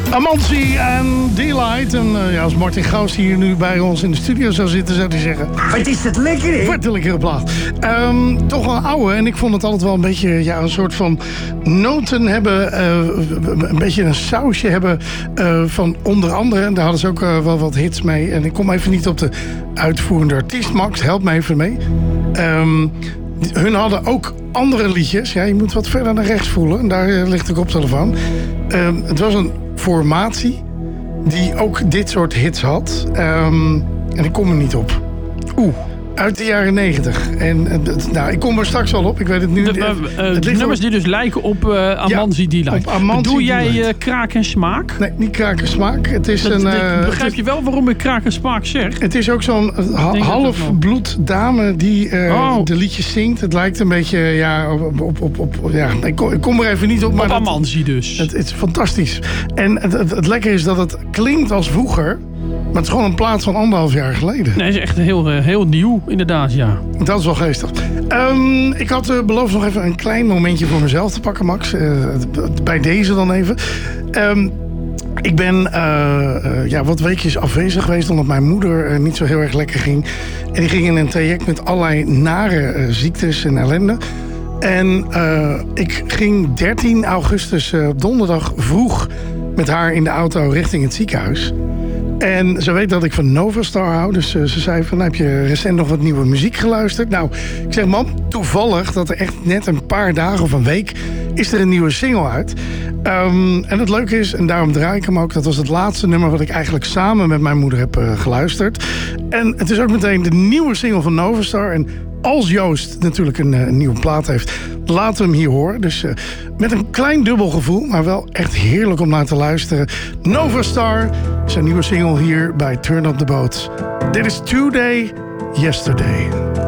Amansi en Delight. En als Martin Gauws hier nu bij ons in de studio zou zitten, zou hij zeggen... Wat is het lekker, hè? Wat een lekkere plaat. Toch wel een oude. En ik vond het altijd wel een beetje een soort van noten hebben. Een beetje een sausje hebben van onder andere. En daar hadden ze ook wel wat hits mee. En ik kom even niet op de uitvoerende artiest. Max, help me even mee. Hun hadden ook andere liedjes. Ja, je moet wat verder naar rechts voelen. En daar ligt de koptelefoon. Het was een formatie die ook dit soort hits had. En ik kom er niet op. Uit de jaren 90. En ik kom er straks wel op. Ik weet het nu. Het nummers die dus lijken op Amansi Delight. Doe jij Kraak en Smaak? Nee, niet Kraak en Smaak. Het is begrijp je wel waarom ik Kraak en Smaak zeg? Het is ook zo'n halfbloed dame die de liedjes zingt. Het lijkt een beetje ik kom er even niet op. Maar op Amansi dus. Het is fantastisch. En het lekker is dat het klinkt als vroeger. Maar het is gewoon een plaat van 1,5 jaar geleden. Nee, het is echt heel nieuw, inderdaad, ja. Dat is wel geestig. Ik had beloofd nog even een klein momentje voor mezelf te pakken, Max. Bij deze dan even. Ik ben wat weekjes afwezig geweest omdat mijn moeder niet zo heel erg lekker ging. En die ging in een traject met allerlei nare ziektes en ellende. En ik ging 13 augustus donderdag vroeg met haar in de auto richting het ziekenhuis. En ze weet dat ik van Novastar hou. Dus ze zei van, heb je recent nog wat nieuwe muziek geluisterd? Nou, ik zeg, mam, toevallig dat er echt net een paar dagen of een week... is er een nieuwe single uit. En het leuke is, en daarom draai ik hem ook... dat was het laatste nummer wat ik eigenlijk samen met mijn moeder heb geluisterd. En het is ook meteen de nieuwe single van Novastar. En als Joost natuurlijk een nieuwe plaat heeft... laten we hem hier horen. Dus met een klein dubbel gevoel... maar wel echt heerlijk om naar te luisteren. Novastar, zijn nieuwe single hier bij Turn Up The Boat. Dit is Today, Yesterday.